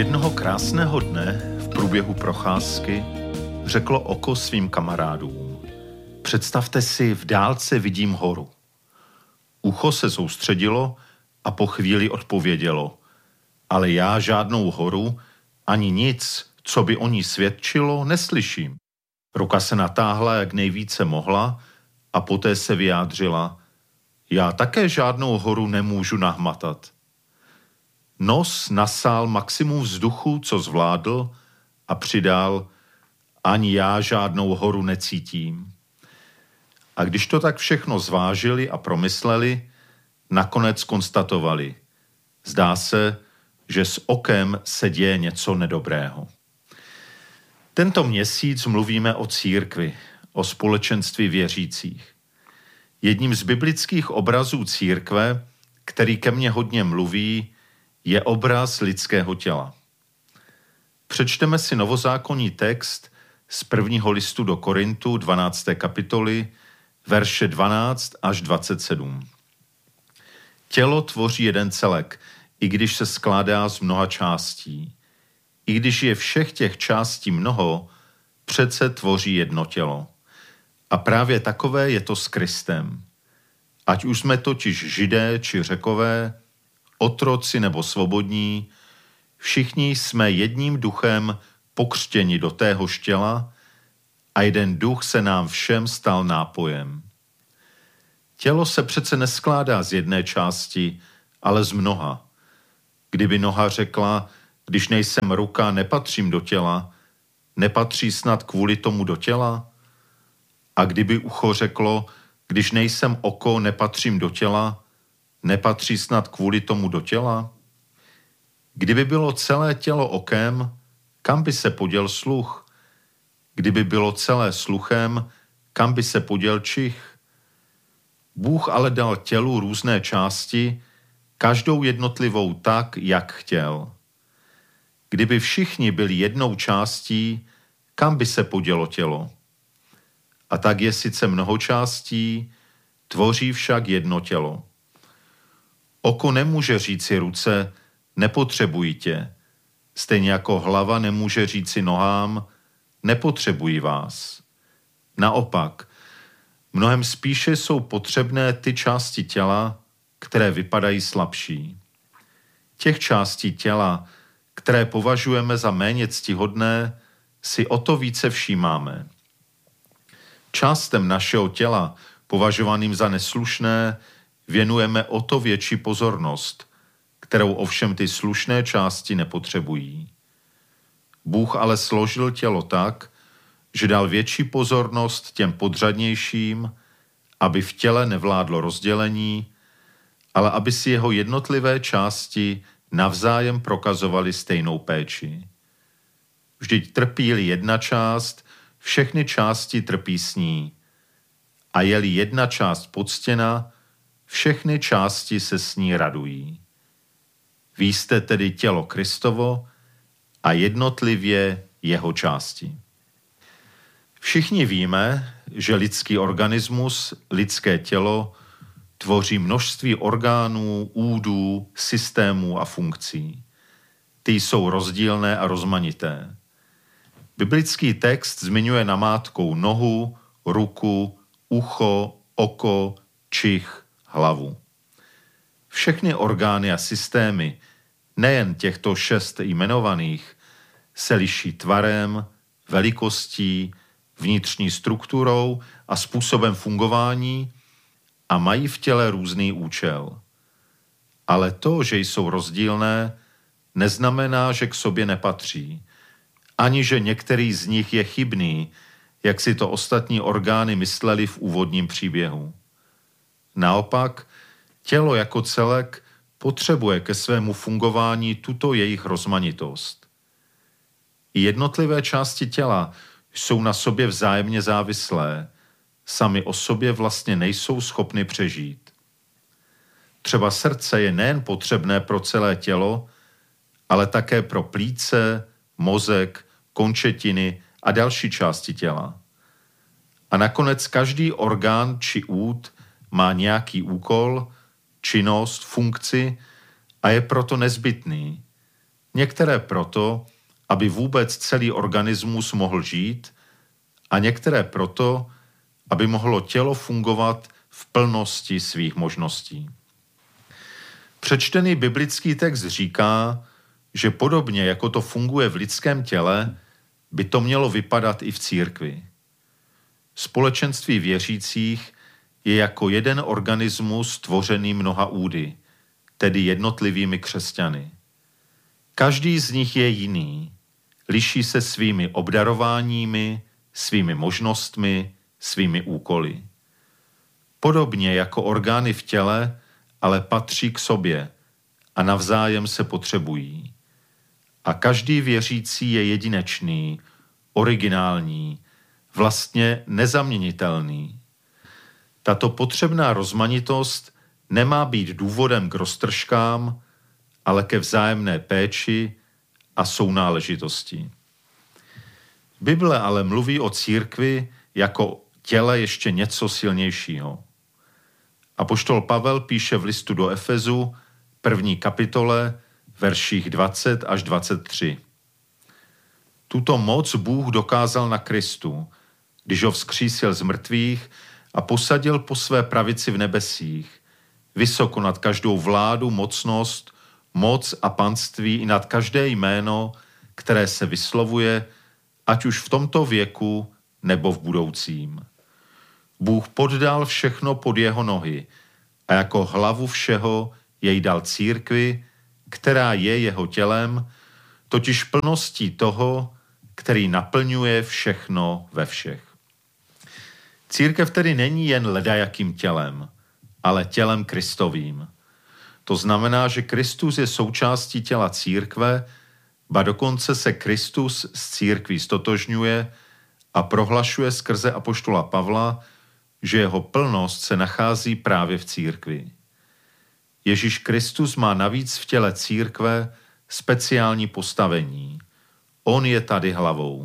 Jednoho krásného dne v průběhu procházky řeklo oko svým kamarádům: představte si, v dálce vidím horu. Ucho se soustředilo a po chvíli odpovědělo: ale já žádnou horu, ani nic, co by o ní svědčilo, neslyším. Ruka se natáhla, jak nejvíce mohla, a poté se vyjádřila: já také žádnou horu nemůžu nahmatat. Nos nasál maximum vzduchu, co zvládl, a přidal: ani já žádnou horu necítím. A když to tak všechno zvážili a promysleli, nakonec konstatovali: zdá se, že s okem se děje něco nedobrého. Tento měsíc mluvíme o církvi, o společenství věřících. Jedním z biblických obrazů církve, který ke mně hodně mluví, je obraz lidského těla. Přečteme si novozákonní text z 1. listu do Korintu, 12. kapitoly, verše 12 až 27. Tělo tvoří jeden celek, i když se skládá z mnoha částí. I když je všech těch částí mnoho, přece tvoří jedno tělo. A právě takové je to s Kristem. Ať už jsme totiž Židé či Řekové, otroci nebo svobodní, všichni jsme jedním duchem pokřtěni do téhož těla a jeden duch se nám všem stal nápojem. Tělo se přece neskládá z jedné části, ale z mnoha. Kdyby noha řekla: když nejsem ruka, nepatřím do těla, nepatří snad kvůli tomu do těla? A kdyby ucho řeklo: když nejsem oko, nepatřím do těla, nepatří snad kvůli tomu do těla? Kdyby bylo celé tělo okem, kam by se poděl sluch? Kdyby bylo celé sluchem, kam by se poděl čich? Bůh ale dal tělu různé části, každou jednotlivou tak, jak chtěl. Kdyby všichni byli jednou částí, kam by se podělo tělo? A tak je sice mnoho částí, tvoří však jedno tělo. Oko nemůže říci ruce: nepotřebuji tě. Stejně jako hlava nemůže říci nohám: nepotřebuji vás. Naopak, mnohem spíše jsou potřebné ty části těla, které vypadají slabší. Těch částí těla, které považujeme za méně ctihodné, si o to více všímáme. Částem našeho těla, považovaným za neslušné, věnujeme o to větší pozornost, kterou ovšem ty slušné části nepotřebují. Bůh ale složil tělo tak, že dal větší pozornost těm podřadnějším, aby v těle nevládlo rozdělení, ale aby si jeho jednotlivé části navzájem prokazovaly stejnou péči. Vždyť trpí-li jedna část, všechny části trpí s ní. A je-li jedna část poctěna, všechny části se s ní radují. Vy jste tedy tělo Kristovo a jednotlivě jeho části. Všichni víme, že lidský organismus, lidské tělo, tvoří množství orgánů, údů, systémů a funkcí. Ty jsou rozdílné a rozmanité. Biblický text zmiňuje namátkou nohu, ruku, ucho, oko, čich, hlavu. Všechny orgány a systémy, nejen těchto 6 jmenovaných, se liší tvarem, velikostí, vnitřní strukturou a způsobem fungování a mají v těle různý účel. Ale to, že jsou rozdílné, neznamená, že k sobě nepatří, ani že některý z nich je chybný, jak si to ostatní orgány mysleli v úvodním příběhu. Naopak, tělo jako celek potřebuje ke svému fungování tuto jejich rozmanitost. I jednotlivé části těla jsou na sobě vzájemně závislé, sami o sobě vlastně nejsou schopny přežít. Třeba srdce je nejen potřebné pro celé tělo, ale také pro plíce, mozek, končetiny a další části těla. A nakonec každý orgán či úd má nějaký úkol, činnost, funkci a je proto nezbytný. některé proto, aby vůbec celý organismus mohl žít, a některé proto, aby mohlo tělo fungovat v plnosti svých možností. Přečtený biblický text říká, že podobně jako to funguje v lidském těle, by to mělo vypadat i v církvi. Společenství věřících je jako jeden organismus tvořený mnoha údy, tedy jednotlivými křesťany. Každý z nich je jiný, liší se svými obdarováními, svými možnostmi, svými úkoly. Podobně jako orgány v těle, ale patří k sobě a navzájem se potřebují. A každý věřící je jedinečný, originální, vlastně nezaměnitelný. Tato potřebná rozmanitost nemá být důvodem k roztržkám, ale ke vzájemné péči a sounáležitosti. Bible ale mluví o církvi jako těle ještě něco silnějšího. Apoštol Pavel píše v listu do Efezu, 1. kapitole, verších 20 až 23. Tuto moc Bůh dokázal na Kristu, když ho vzkřísil z mrtvých a posadil po své pravici v nebesích, vysoko nad každou vládu, mocnost, moc a panství i nad každé jméno, které se vyslovuje, ať už v tomto věku nebo v budoucím. Bůh poddal všechno pod jeho nohy a jako hlavu všeho jej dal církvi, která je jeho tělem, totiž plností toho, který naplňuje všechno ve všech. Církev tedy není jen ledajakým tělem, ale tělem Kristovým. To znamená, že Kristus je součástí těla církve, ba dokonce se Kristus s církví stotožňuje a prohlašuje skrze apoštola Pavla, že jeho plnost se nachází právě v církvi. Ježíš Kristus má navíc v těle církve speciální postavení. On je tady hlavou.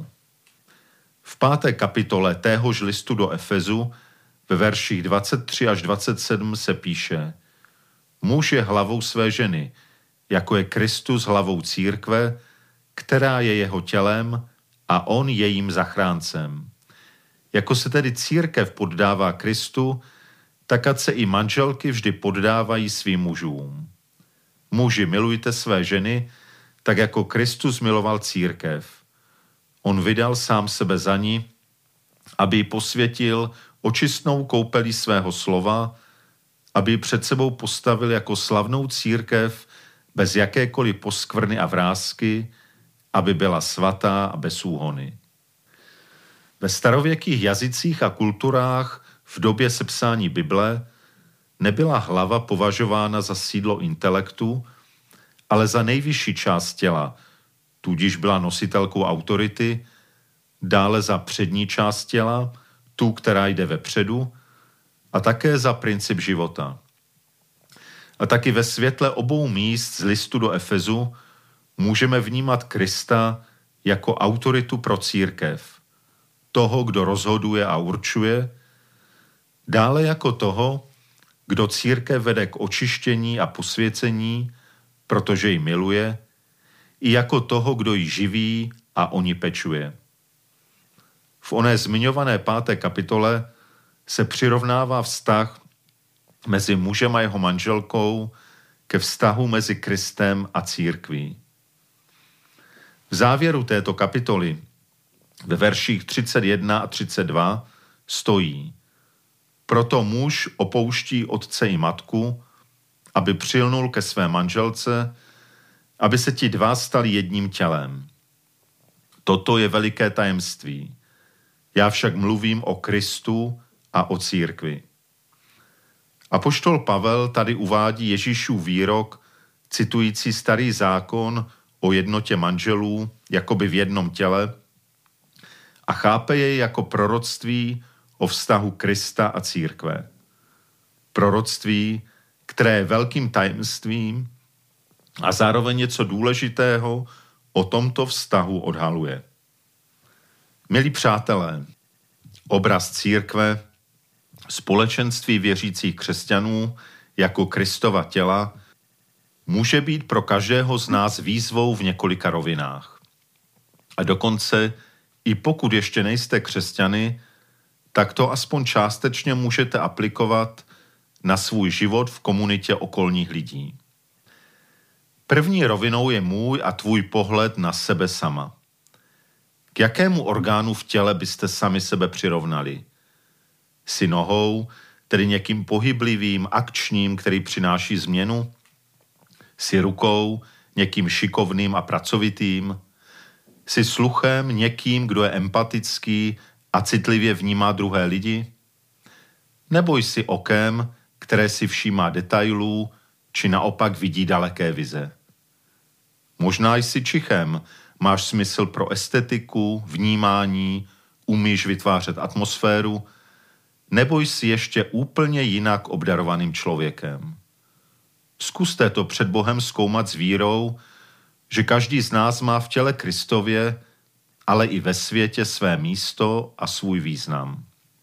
V 5. kapitole téhož listu do Efezu ve verších 23 až 27 se píše: Muž je hlavou své ženy, jako je Kristus hlavou církve, která je jeho tělem a on jejím zachráncem. Jako se tedy církev poddává Kristu, tak ať se i manželky vždy poddávají svým mužům. Muži, milujte své ženy, tak jako Kristus miloval církev. On vydal sám sebe za ní, aby ji posvětil očistnou koupelí svého slova, aby ji před sebou postavil jako slavnou církev bez jakékoliv poskvrny a vrásky, aby byla svatá a bez úhony. Ve starověkých jazycích a kulturách v době sepsání Bible nebyla hlava považována za sídlo intelektu, ale za nejvyšší část těla, tudíž byla nositelkou autority, dále za přední část těla, tu, která jde vepředu, a také za princip života. A taky ve světle obou míst z listu do Efezu můžeme vnímat Krista jako autoritu pro církev, toho, kdo rozhoduje a určuje, dále jako toho, kdo církev vede k očištění a posvěcení, protože ji miluje, i jako toho, kdo ji živí a o ní pečuje. V oné zmiňované 5. kapitole se přirovnává vztah mezi mužem a jeho manželkou ke vztahu mezi Kristem a církví. V závěru této kapitoly ve verších 31 a 32 stojí: Proto muž opouští otce i matku, aby přilnul ke své manželce, aby se ti dva stali jedním tělem. Toto je veliké tajemství. Já však mluvím o Kristu a o církvi. Apoštol Pavel tady uvádí Ježíšův výrok, citující starý zákon o jednotě manželů, jakoby v jednom těle, a chápe jej jako proroctví o vztahu Krista a církve. Proroctví, které je velkým tajemstvím a zároveň něco důležitého o tomto vztahu odhaluje. Milí přátelé, obraz církve, společenství věřících křesťanů jako Kristova těla, může být pro každého z nás výzvou v několika rovinách. A dokonce, i pokud ještě nejste křesťany, tak to aspoň částečně můžete aplikovat na svůj život v komunitě okolních lidí. První rovinou je můj a tvůj pohled na sebe sama. K jakému orgánu v těle byste sami sebe přirovnali? Jsi nohou, tedy někým pohyblivým, akčním, který přináší změnu? Jsi rukou, někým šikovným a pracovitým? Jsi sluchem, někým, kdo je empatický a citlivě vnímá druhé lidi? Nebo jsi okem, které si všímá detailů, či naopak vidí daleké vize? Možná jsi čichem, máš smysl pro estetiku, vnímání, umíš vytvářet atmosféru, nebo jsi ještě úplně jinak obdarovaným člověkem. Zkuste to před Bohem zkoumat s vírou, že každý z nás má v těle Kristově, ale i ve světě své místo a svůj význam.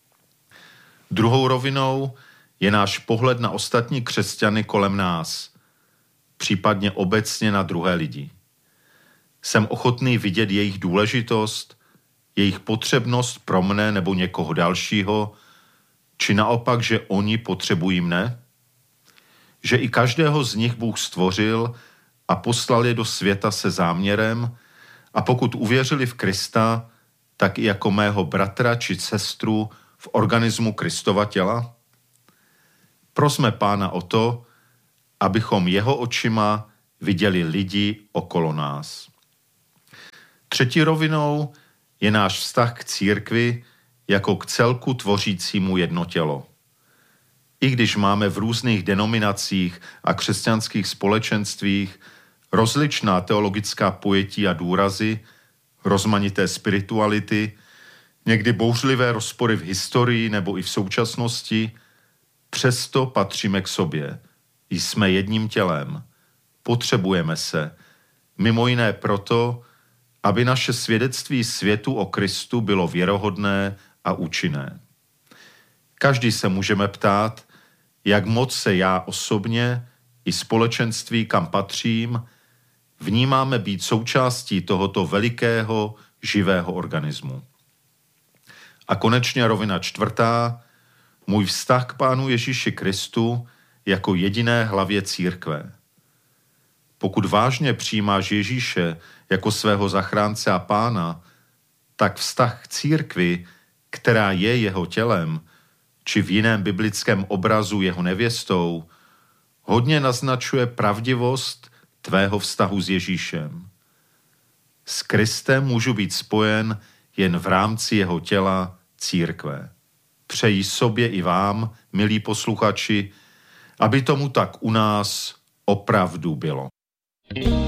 Druhou rovinou je náš pohled na ostatní křesťany kolem nás, případně obecně na druhé lidi. Jsem ochotný vidět jejich důležitost, jejich potřebnost pro mne nebo někoho dalšího, či naopak, že oni potřebují mne? Že i každého z nich Bůh stvořil a poslal je do světa se záměrem, a pokud uvěřili v Krista, tak i jako mého bratra či sestru v organismu Kristova těla? Prosme Pána o to, abychom jeho očima viděli lidi okolo nás. Třetí rovinou je náš vztah k církvi jako k celku tvořícímu jedno tělo. I když máme v různých denominacích a křesťanských společenstvích rozličná teologická pojetí a důrazy, rozmanité spirituality, někdy bouřlivé rozpory v historii nebo i v současnosti, přesto patříme k sobě. Jsme jedním tělem. Potřebujeme se. Mimo jiné proto, aby naše svědectví světu o Kristu bylo věrohodné a účinné. Každý se můžeme ptát, jak moc se já osobně i společenství, kam patřím, vnímáme být součástí tohoto velikého, živého organismu. A konečně rovina čtvrtá, můj vztah k Pánu Ježíši Kristu jako jediné hlavě církve. Pokud vážně přijímáš Ježíše jako svého zachránce a Pána, tak vztah k církvi, která je jeho tělem, či v jiném biblickém obrazu jeho nevěstou, hodně naznačuje pravdivost tvého vztahu s Ježíšem. S Kristem můžu být spojen jen v rámci jeho těla církve. Přeji sobě i vám, milí posluchači, aby tomu tak u nás opravdu bylo.